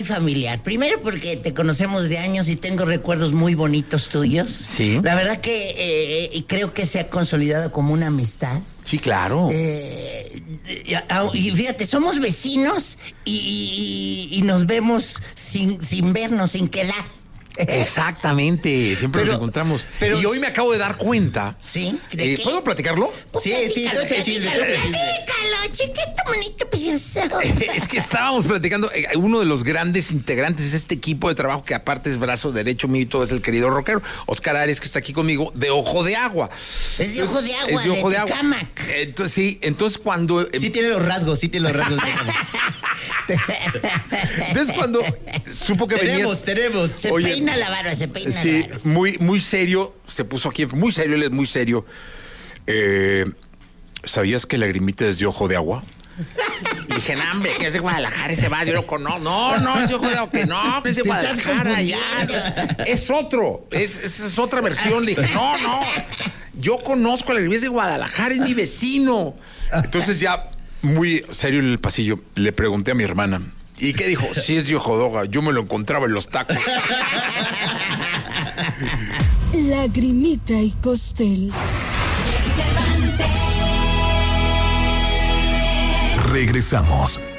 Familiar. Primero porque te conocemos de años y tengo recuerdos muy bonitos tuyos. Sí. La verdad que y creo que se ha consolidado como una amistad. Sí, claro. Y fíjate, somos vecinos y nos vemos sin vernos, sin quedar. Exactamente, siempre nos encontramos. Y hoy me acabo de dar cuenta. ¿Sí? ¿De qué? ¿Puedo platicarlo? Sí, platícalo, chiquito, bonito, precioso. Es que estábamos platicando, uno de los grandes integrantes de este equipo de trabajo, que aparte es brazo derecho mío y todo, es el querido rockero, Oscar Arias, que está aquí conmigo, de Ojo de Agua. Es de Ojo de Agua, es de Ojo de Agua. Tecámac. Entonces cuando... Sí tiene los rasgos. Entonces cuando supo que venías... Tenemos. Se peina la barba. Sí, muy serio, se puso aquí, muy serio, él es muy serio. ¿Sabías que Lagrimita es de Ojo de Agua? Y dije, no, hombre, que es de Guadalajara ese va, yo lo conozco. No, es de Ojo de Agua, que no, es de Guadalajara, ya. Es otro, es otra versión. Le dije, no, yo conozco a Lagrimita, es de Guadalajara, es mi vecino. Entonces ya, muy serio en el pasillo, le pregunté a mi hermana, ¿y qué dijo? Sí, es de Ojo de Agua, yo me lo encontraba en los tacos. Lagrimita y Costel. Regresamos